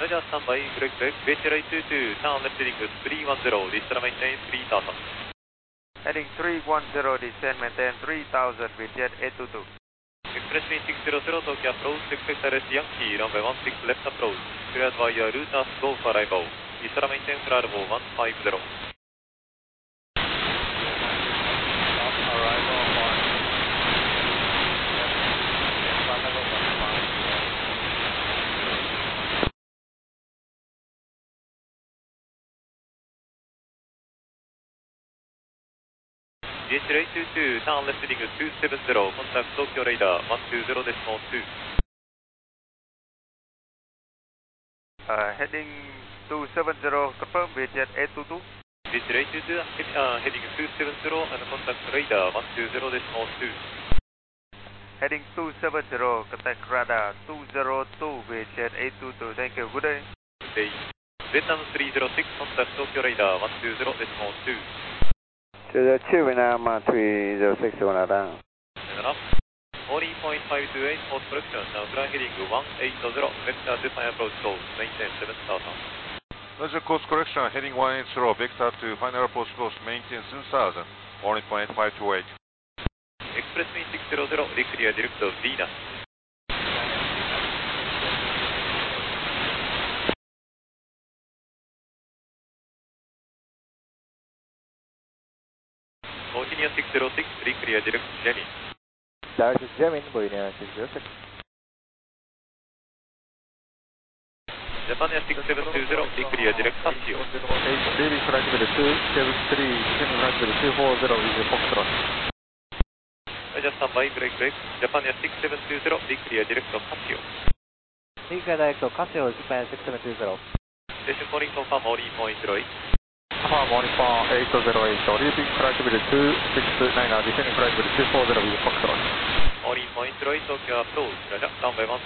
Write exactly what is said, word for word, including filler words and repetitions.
Roger, standby, break, break, Victor eight two two, turn left heading three one zero, descend maintain three thousand. Heading three one zero, descend maintain three thousand, Vietjet eight two two. Expressway six zero zero, Tokyo approach, expect arrest Yankee, runway one six left approach, cleared via routers, go for arrival, descend maintain Bravo one five zero. D H L eight two two, turn left heading two seven zero, contact Tokyo radar one two zero decimal two. Uh, heading two seven zero, confirm Vietjet eight two two. D H L eight two two, uh, heading two seven zero and contact radar one two zero decimal two. Heading two seven zero, contact radar two zero two, Vietjet eight two two. Thank you, good day. Good day. Vietnam three zero six, contact Tokyo radar one two zero decimal two. To the two Vietnam three zero six, one out down. fourteen point five two eight, post correction, now fly heading one eight zero, vector to final approach close, maintain seven thousand. Roger, course correction, heading one eight zero, vector to final approach close, maintain seven thousand, fourteen point five two eight. Expressway six zero zero, declare direct of Venus. Continue six zero six, declare direct Jenny. Direct Gemini, Boeing six zero six. Japan Air six seven two zero, declare direct Casio. Leaving flight level two seven three, descending flight level two four zero with Foxtrot. Roger, standby, break, break. Japan Air six seven two zero, declare direct of Casio. Declare direct of Casio, Japan six seven two zero. Station calling confirm, fourteen point zero eight. Confirm, morning four eight zero eight, leaving flight level two six nine, descending flight level two four zero with Foxtrot. fourteen point zero eight, Tokyo approach, Roger, runway one